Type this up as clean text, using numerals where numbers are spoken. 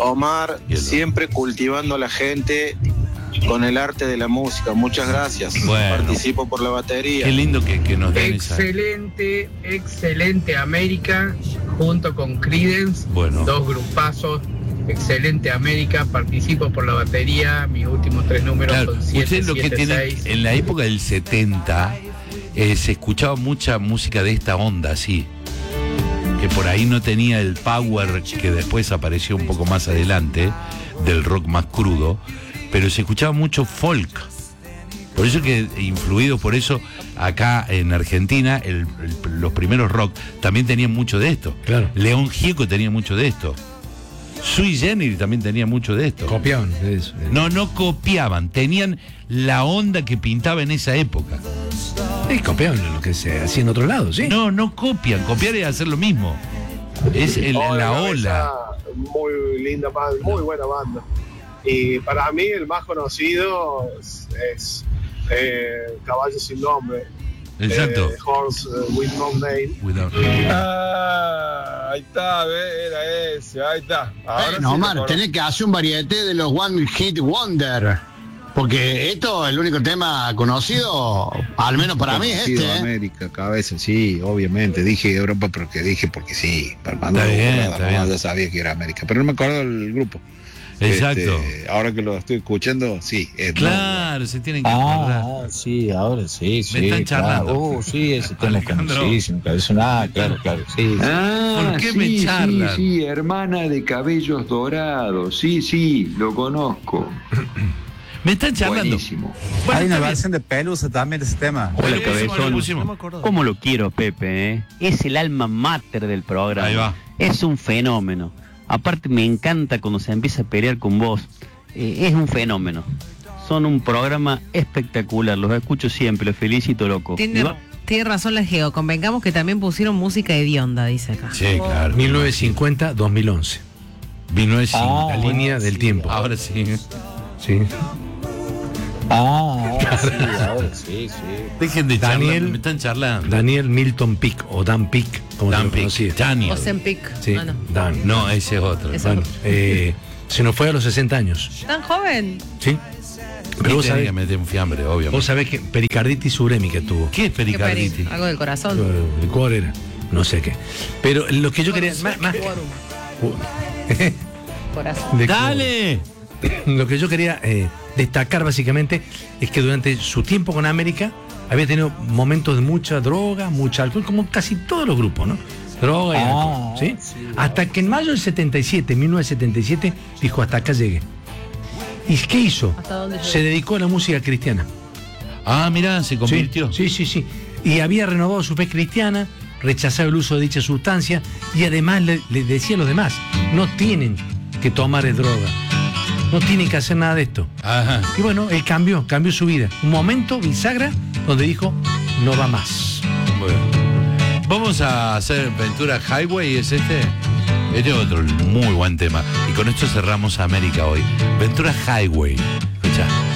Omar, siempre cultivando a la gente con el arte de la música. Muchas gracias. Bueno. Participo por la batería. Qué lindo que nos den Excelente América, junto con Creedence. Bueno. Dos grupazos. Excelente América, participo por la batería. Mis últimos 3 números Claro, son 7, ustedes lo que 7, tienen 6. en la época del 70 se escuchaba mucha música de esta onda, así, que por ahí no tenía el power que después apareció un poco más adelante, del rock más crudo, pero se escuchaba mucho folk. Por eso que, influido por eso, acá en Argentina, los primeros rock también tenían mucho de esto. Claro. León Gieco tenía mucho de esto. Sui Generis también tenía mucho de esto. Copiaban de eso. No copiaban, tenían la onda que pintaba en esa época. Sí, copiaban lo que se hacía en otro lado, ¿sí? No copian, copiar es hacer lo mismo. Es la ola. Muy linda banda, muy buena banda. Y para mí el más conocido es Caballo sin nombre. Exacto. Horse with no name. Ahí está, era ese, ahí está. Ahora no, sí, Omar, tenés que hacer un variete de los One Hit Wonder. Porque esto, el único tema conocido, al menos para mí, es este. América, cabeza, sí, obviamente. Dije Europa porque sí. Está bien. Ya sabía que era América, pero no me acuerdo del grupo. Exacto. Ahora que lo estoy escuchando, sí. Claro, se tienen que acordar. Sí, ahora sí. Me están charlando. Sí, ese tema es conocidísimo. Claro, sí. ¿Por qué me charlan? Sí, hermana de cabellos dorados. Sí, lo conozco. Me están charlando. Buenísimo. Bueno, hay una está versión de Pelusa también de ese tema. Hola, Cabezón. ¿Cómo lo quiero, Pepe? Es el alma mater del programa. Ahí va. Es un fenómeno. Aparte me encanta cuando se empieza a pelear con vos. Es un fenómeno. Son un programa espectacular. Los escucho siempre. Los felicito, loco. Tiene razón la Geo. Convengamos que también pusieron música hedionda, dice acá. Sí, claro. 1950-2011. La línea del tiempo. Ahora sí. Sí. Ahora sí. Dejen de Daniel, charlar, me están charlando. Daniel Milton Pick, o Dan Pick, como Dan lo Pick, conocía. Daniel. Ozempic. Sí, No. Dan. No, ese es otro. Es Bueno, se nos fue a los 60 años. ¿Tan joven? Sí. Pero vos tenía sabés, que meter un fiambre, obviamente. vos sabés que pericarditis urémica tuvo. ¿Qué es pericarditis? Algo del corazón. El cuore era, no sé qué. Pero lo que yo quería... más Corazón. ¡Dale! Lo que yo quería destacar básicamente es que durante su tiempo con América había tenido momentos de mucha droga, mucho alcohol, como casi todos los grupos, ¿no? Droga y alcohol, ¿sí? Hasta que en mayo del 77, 1977, dijo, hasta acá llegué. ¿Y qué hizo? ¿Hasta dónde llegó? Se dedicó a la música cristiana. Ah, mirá, se convirtió. Sí. Y había renovado su fe cristiana, rechazaba el uso de dicha sustancia y además le decía a los demás, no tienen que tomar droga. No tienen que hacer nada de esto. Ajá. Y bueno, él cambió su vida. Un momento bisagra donde dijo, no va más. Bueno. Vamos a hacer Ventura Highway, ¿es este? Este es otro muy buen tema. Y con esto cerramos América hoy. Ventura Highway. Escuchá.